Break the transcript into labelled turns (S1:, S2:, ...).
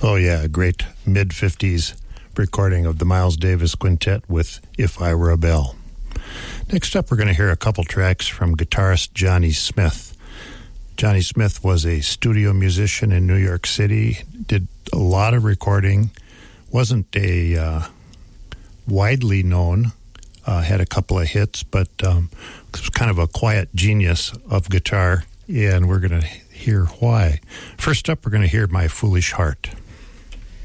S1: Oh, yeah, a great mid-50s recording of the Miles Davis Quintet with If I Were a Bell. Next up, we're going to hear a couple tracks from guitarist Johnny Smith. Johnny Smith was a studio musician in New York City, did a lot of recording, wasn't a widely known, had a couple of hits, but was kind of a quiet genius of guitar, and we're going to hear why. First up, we're going to hear My Foolish Heart.